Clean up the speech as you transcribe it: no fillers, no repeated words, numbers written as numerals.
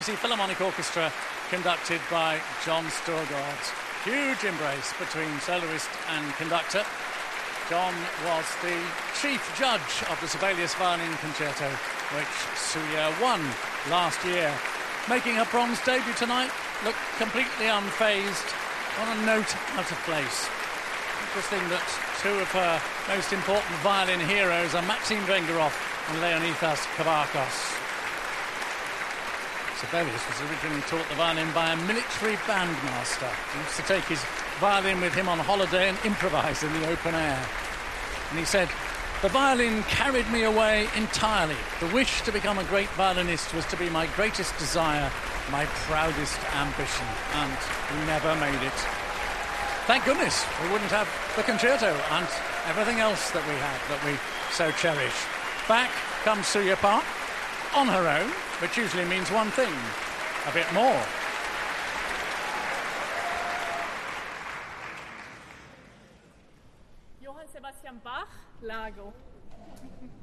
The Philharmonic Orchestra, conducted by John Storgård. Huge embrace between soloist and conductor. John was the chief judge of the Sibelius Violin Concerto, which Suya won last year. Making her bronze debut tonight, looked completely unfazed, on a note out of place. Interesting that two of her most important violin heroes are Maxim Vengerov and Leonidas Kavakos. Sibelius was originally taught the violin by a military bandmaster. He used to take his violin with him on holiday and improvise in the open air. And he said, "The violin carried me away entirely. The wish to become a great violinist was to be my greatest desire, my proudest ambition." And we never made it. Thank goodness we wouldn't have the concerto and everything else that we have that we so cherish. Back comes Suya Park, on her own, which usually means one thing, a bit more. Johann Sebastian Bach, Lago.